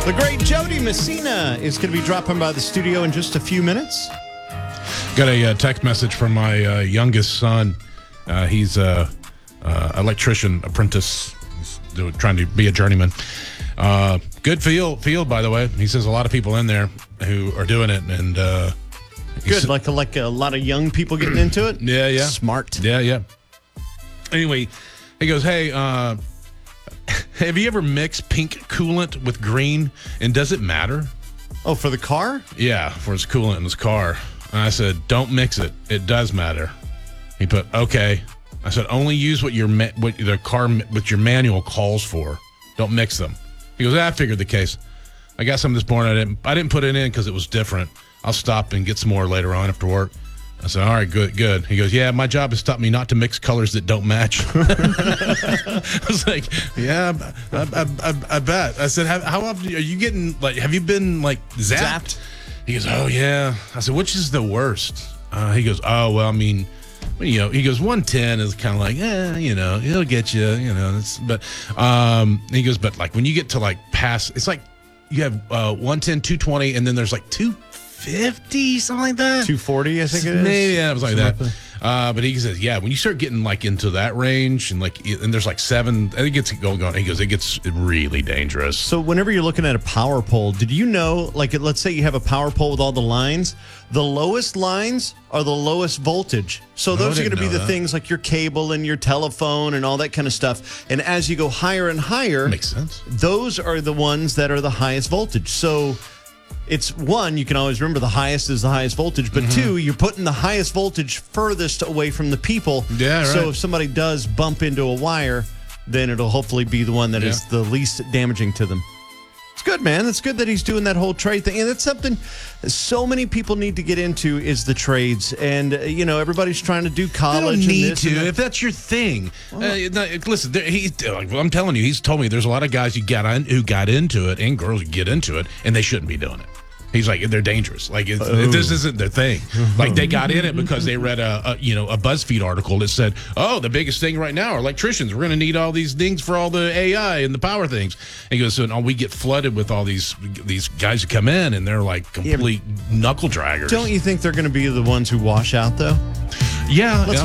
The great Jody Messina is going to be dropping by the studio in just a few minutes. Got a text message from my youngest son. He's a electrician apprentice. He's trying to be a journeyman. Good field, by the way. He says a lot of people in there who are doing it, and good, like a lot of young people getting into it. Yeah. Smart. Yeah. Anyway, he goes, "Hey, have you ever mixed pink coolant with green, and does it matter?" Oh, for the car? Yeah, for his coolant in his car. And I said, "Don't mix it. It does matter." He put, "Okay." I said, "Only use what your manual calls for. Don't mix them." He goes, "I figured the case. I got some this morning. I didn't put it in because it was different. I'll stop and get some more later on after work." I said, "All right, good." He goes, "Yeah, my job has taught me not to mix colors that don't match." I was like, "Yeah, I bet." I said, "How often are you getting, like, have you been, like, zapped?" He goes, "Oh, yeah." I said, "Which is the worst?" He goes, "Oh, well, I mean, he goes, 110 is kind of like, it'll get you, but he goes, but like when you get to like past, it's like you have 110, 220, and then there's like 250, something like that. 240, I think it is. Maybe, yeah, it was like that. But he says, yeah, when you start getting like into that range and there's like 7, I think it gets going. He goes, it gets really dangerous. So whenever you're looking at a power pole, did you know, like, let's say you have a power pole with all the lines, the lowest lines are the lowest voltage. So those are going to be the things like your cable and your telephone and all that kind of stuff. And as you go higher and higher, makes sense. Those are the ones that are the highest voltage. So it's one, you can always remember the highest is the highest voltage, but two, you're putting the highest voltage furthest away from the people. Yeah, right. So if somebody does bump into a wire, then it'll hopefully be the one that is the least damaging to them. It's good, man. It's good that he's doing that whole trade thing. And that's something so many people need to get into is the trades. And, everybody's trying to do college. They don't need to. If that's your thing. Listen, I'm telling you, he's told me there's a lot of guys who got into it and girls who get into it, and they shouldn't be doing it. He's like, they're dangerous. Like, this isn't their thing. Like, they got in it because they read a BuzzFeed article that said, "Oh, the biggest thing right now are electricians. We're going to need all these things for all the AI and the power things." And he goes, "So we get flooded with all these guys who come in, and they're like complete knuckle draggers." Don't you think they're going to be the ones who wash out, though? Yeah.